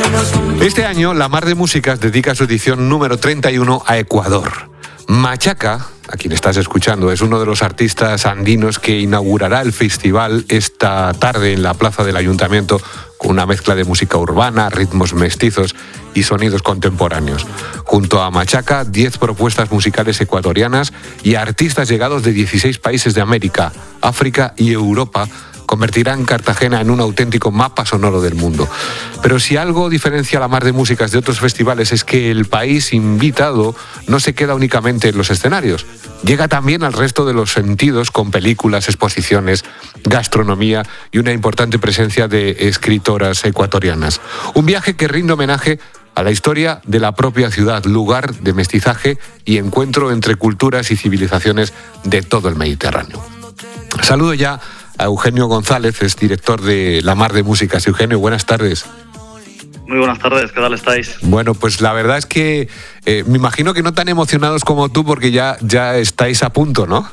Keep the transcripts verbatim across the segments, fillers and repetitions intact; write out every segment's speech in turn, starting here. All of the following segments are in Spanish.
Este año, La Mar de Músicas dedica su edición número treinta y uno a Ecuador. Machaca, a quien estás escuchando, es uno de los artistas andinos que inaugurará el festival esta tarde en la plaza del Ayuntamiento con una mezcla de música urbana, ritmos mestizos y sonidos contemporáneos. Junto a Machaca, diez propuestas musicales ecuatorianas y artistas llegados de dieciséis países de América, África y Europa convertirán Cartagena en un auténtico mapa sonoro del mundo. Pero si algo diferencia a La Mar de Músicas de otros festivales es que el país invitado no se queda únicamente en los escenarios, llega también al resto de los sentidos con películas, exposiciones, gastronomía y una importante presencia de escritoras ecuatorianas. Un viaje que rinde homenaje a la historia de la propia ciudad, lugar de mestizaje y encuentro entre culturas y civilizaciones de todo el Mediterráneo. Saludo ya a Eugenio González, es director de La Mar de Músicas. Eugenio, buenas tardes. Muy buenas tardes, ¿qué tal estáis? Bueno, pues la verdad es que eh, me imagino que no tan emocionados como tú porque ya, ya estáis a punto, ¿no?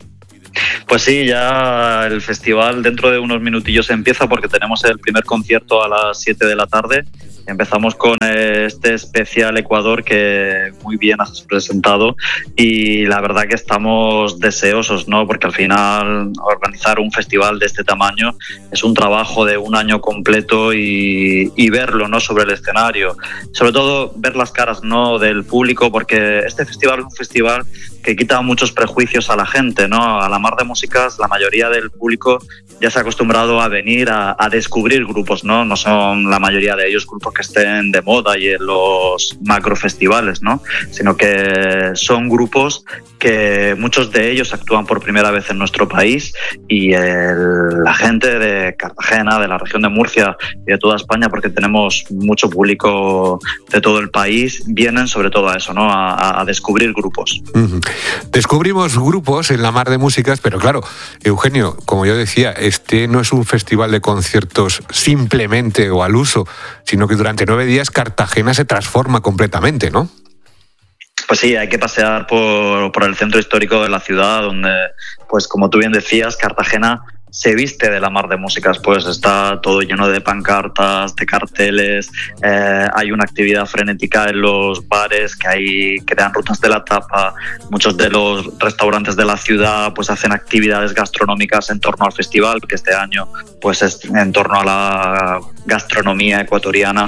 Pues sí, ya el festival dentro de unos minutillos empieza porque tenemos el primer concierto a las siete de la tarde. Empezamos con este especial Ecuador que muy bien has presentado y la verdad que estamos deseosos, ¿no? Porque al final organizar un festival de este tamaño es un trabajo de un año completo y, y verlo, ¿no? Sobre el escenario. Sobre todo ver las caras, ¿no? Del público, porque este festival es un festival que quita muchos prejuicios a la gente, ¿no? A La Mar de Músicas la mayoría del público ya se ha acostumbrado a venir a, a descubrir grupos, ¿no? No son la mayoría de ellos grupos que estén de moda y en los macrofestivales, ¿no? Sino que son grupos que muchos de ellos actúan por primera vez en nuestro país y el, la gente de Cartagena, de la región de Murcia y de toda España, porque tenemos mucho público de todo el país, vienen sobre todo a eso, ¿no? A, a descubrir grupos. Uh-huh. Descubrimos grupos en La Mar de Músicas, pero claro, Eugenio, como yo decía, este no es un festival de conciertos simplemente o al uso, sino que durante nueve días Cartagena se transforma completamente, ¿no? Pues sí, hay que pasear por, por el centro histórico de la ciudad, donde, pues como tú bien decías, Cartagena se viste de La Mar de Músicas, pues está todo lleno de pancartas, de carteles, eh, hay una actividad frenética en los bares que hay, que dan rutas de la tapa, muchos de los restaurantes de la ciudad pues hacen actividades gastronómicas en torno al festival, que este año pues es en torno a la gastronomía ecuatoriana,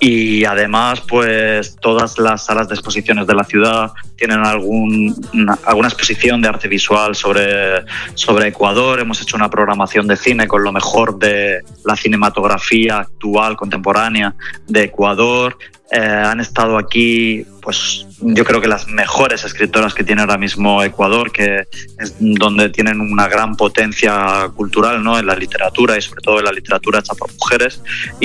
y además pues todas las salas de exposiciones de la ciudad tienen algún, una, alguna exposición de arte visual sobre, sobre Ecuador. Hemos hecho una programación de cine con lo mejor de la cinematografía actual, contemporánea de Ecuador. Eh, han estado aquí, pues yo creo que las mejores escritoras que tiene ahora mismo Ecuador, que es donde tienen una gran potencia cultural, ¿no? En la literatura y sobre todo en la literatura hecha por mujeres.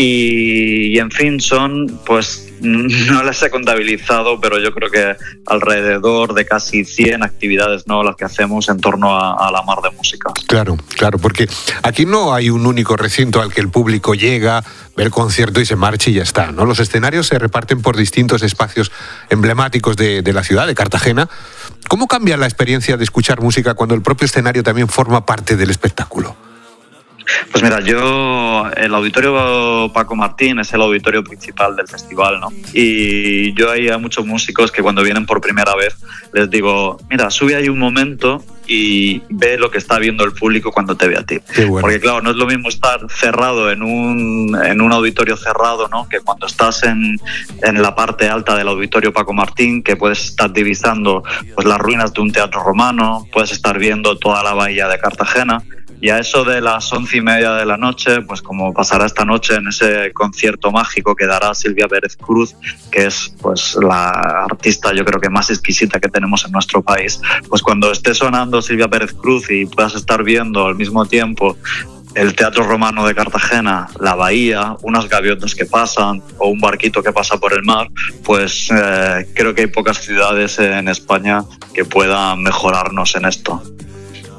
Y, y en fin, son, pues no las he contabilizado, pero yo creo que alrededor de casi cien actividades, ¿no? Las que hacemos en torno a, a La Mar de Músicas. Claro, claro, porque aquí no hay un único recinto al que el público llega, ve el concierto y se marcha y ya está, ¿no? Los escenarios se reparten por distintos espacios emblemáticos de, de la ciudad, de Cartagena. ¿Cómo cambia la experiencia de escuchar música cuando el propio escenario también forma parte del espectáculo? Pues mira, yo, el auditorio Paco Martín es el auditorio principal del festival, ¿no? Y yo hay a muchos músicos que cuando vienen por primera vez les digo, mira, sube ahí un momento y ve lo que está viendo el público cuando te ve a ti. Qué bueno. Porque claro, no es lo mismo estar cerrado en un, en un auditorio cerrado, ¿no? Que cuando estás en, en la parte alta del auditorio Paco Martín, que puedes estar divisando pues, las ruinas de un teatro romano, puedes estar viendo toda la bahía de Cartagena. Y a eso de las once y media de la noche, pues como pasará esta noche en ese concierto mágico que dará Silvia Pérez Cruz, que es pues la artista yo creo que más exquisita que tenemos en nuestro país, pues cuando esté sonando Silvia Pérez Cruz y puedas estar viendo al mismo tiempo el Teatro Romano de Cartagena, la bahía, unas gaviotas que pasan o un barquito que pasa por el mar, pues eh, creo que hay pocas ciudades en España que puedan mejorarnos en esto.